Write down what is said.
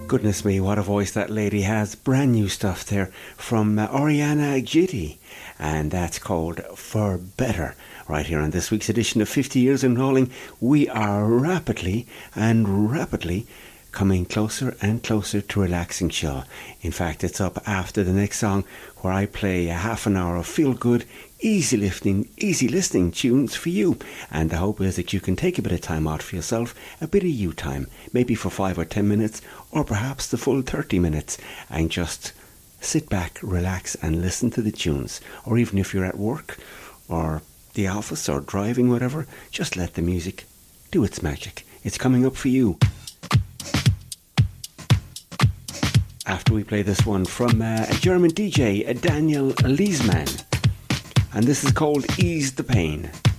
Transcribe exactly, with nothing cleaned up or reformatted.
Goodness me, what a voice that lady has. Brand new stuff there from uh, Oriana Giddy. And that's called For Better. Right here on this week's edition of fifty Years in Rolling, we are rapidly and rapidly coming closer and closer to relaxing show. In fact, it's up after the next song where I play a half an hour of feel-good, easy lifting, easy listening tunes for you. And the hope is that you can take a bit of time out for yourself, a bit of you time, maybe for five or ten minutes, or perhaps the full thirty minutes, and just sit back, relax, and listen to the tunes. Or even if you're at work, or the office, or driving, whatever, just let the music do its magic. It's coming up for you. After we play this one from uh, a German D J, uh, Daniel Liesman. And this is called Ease the Pain.